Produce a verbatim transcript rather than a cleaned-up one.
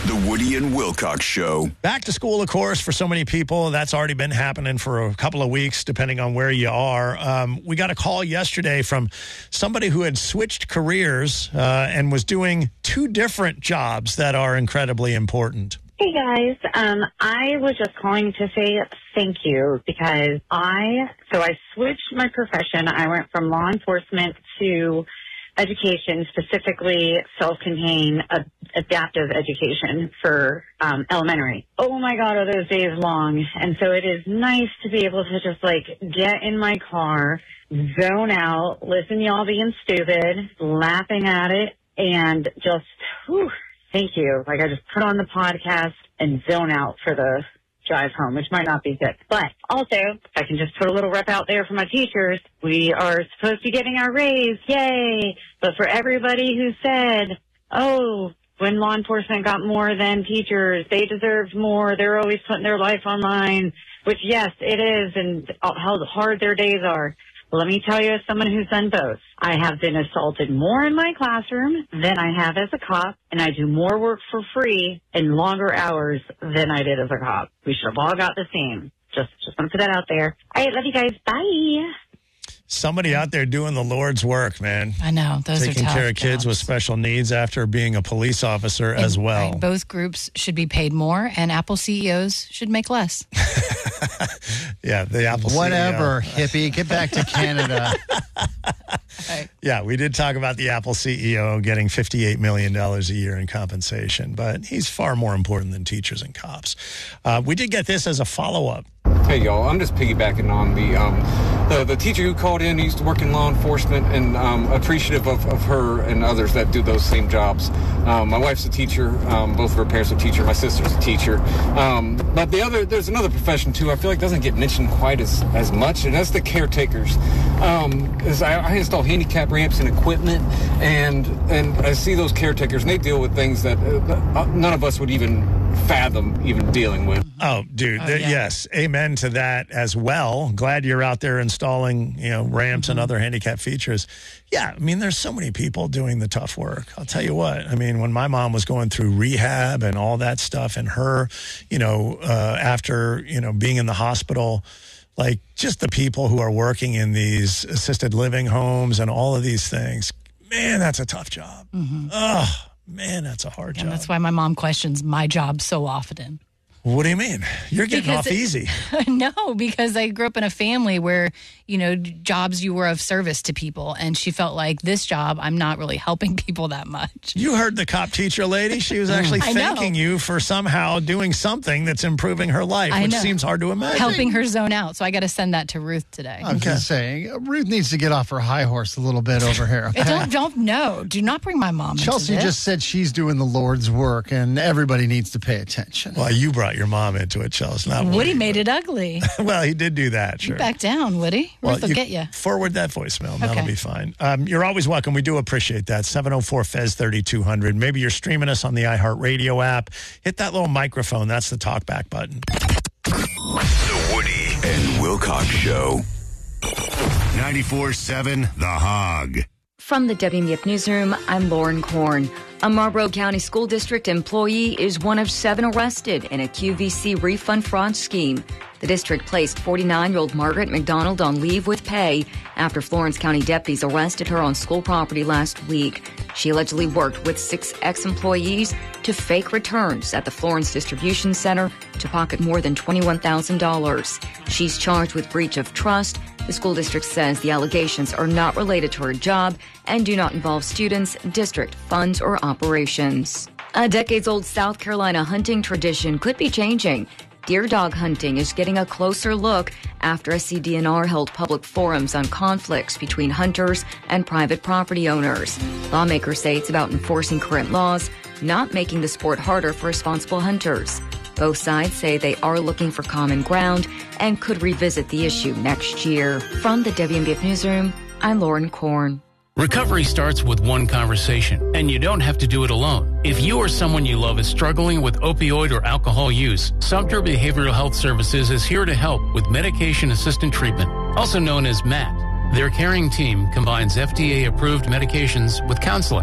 The Woody and Wilcox Show. Back to school, of course, for so many people. That's already been happening for a couple of weeks, depending on where you are. Um, we got a call yesterday from somebody who had switched careers uh, and was doing two different jobs that are incredibly important. Hey, guys. Um, I was just calling to say thank you because I, so I switched my profession. I went from law enforcement to education, specifically self-contained uh, adaptive education for um, elementary. Oh my God, are those days long. And so it is nice to be able to just like get in my car, zone out, listen to y'all being stupid, laughing at it, and just, whew, thank you. Like I just put on the podcast and zone out for the drive home, which might not be good. But also, if I can just put a little rep out there for my teachers, we are supposed to be getting our raise. Yay! But for everybody who said, oh, when law enforcement got more than teachers, they deserved more, they're always putting their life on line, which, yes, it is, and how hard their days are. Let me tell you, as someone who's done both, I have been assaulted more in my classroom than I have as a cop, and I do more work for free in longer hours than I did as a cop. We should have all got the same. Just, just want to put that out there. All right, love you guys. Bye. Somebody out there doing the Lord's work, man. I know. Those Taking are tough care of kids jobs. with special needs after being a police officer And, as well. right, both groups should be paid more, and Apple C E Os should make less. Yeah, the Apple Whatever, C E O. hippie. Get back to Canada. Right. Yeah, we did talk about the Apple C E O getting fifty-eight million dollars a year in compensation, but he's far more important than teachers and cops. Uh, we did get this as a follow-up. Hey, y'all, I'm just piggybacking on the um, the, the teacher who called in. He used to work in law enforcement, and um, appreciative of, of her and others that do those same jobs. Um, my wife's a teacher. Um, both of her parents are teachers. My sister's a teacher. Um, but the other, there's another profession, too, I feel like doesn't get mentioned quite as, as much, and that's the caretakers. Um, as I, I install handicap ramps and equipment, and, and I see those caretakers, and they deal with things that uh, none of us would even fathom even dealing with. Oh, dude, Oh, th- yeah. yes. Amen to that as well. Glad you're out there installing, you know, ramps Mm-hmm. and other handicap features. Yeah, I mean, there's so many people doing the tough work. I'll tell you what. I mean, when my mom was going through rehab and all that stuff, and her, you know, uh, after, you know, being in the hospital, like just the people who are working in these assisted living homes and all of these things, man, that's a tough job. Mm-hmm. Oh, man, that's a hard And job. that's why my mom questions my job so often. What do you mean? You're getting Because off it- easy. No, because I grew up in a family where, you know, jobs you were of service to people. And she felt like this job, I'm not really helping people that much. You heard the cop teacher lady. She was actually I know. thanking you for somehow doing something that's improving her life, I which know. seems hard to imagine. Helping her zone out. So I got to send that to Ruth today. I'm just saying, Ruth needs to get off her high horse a little bit over here. I don't, don't know. Do not bring my mom into Chelsea this. just said she's doing the Lord's work, and everybody needs to pay attention. Well, you brought your mom into it, Chelsea, not Woody. Woody made it ugly. Well, he did do that, sure. Back down, Woody. Well, Ruth will get you. Forward that voicemail. That'll Okay. be fine. Um, you're always welcome. We do appreciate that. seven oh four F E Z thirty-two hundred. Maybe you're streaming us on the iHeartRadio app. Hit that little microphone. That's the talkback button. The Woody and Wilcox Show. ninety-four seven The Hog. From the W M B F Newsroom, I'm Lauren Korn. A Marlboro County School District employee is one of seven arrested in a Q V C refund fraud scheme. The district placed forty-nine-year-old Margaret McDonald on leave with pay after Florence County deputies arrested her on school property last week. She allegedly worked with six ex-employees to fake returns at the Florence Distribution Center to pocket more than twenty-one thousand dollars. She's charged with breach of trust. The school district says the allegations are not related to her job and do not involve students, district funds, or operations. A decades-old South Carolina hunting tradition could be changing. Deer dog hunting is getting a closer look after S C D N R held public forums on conflicts between hunters and private property owners. Lawmakers say it's about enforcing current laws, not making the sport harder for responsible hunters. Both sides say they are looking for common ground and could revisit the issue next year. From the W M B F Newsroom, I'm Lauren Korn. Recovery starts with one conversation, and you don't have to do it alone. If you or someone you love is struggling with opioid or alcohol use, Sumter Behavioral Health Services is here to help with medication-assisted treatment, also known as M A T. Their caring team combines F D A-approved medications with counseling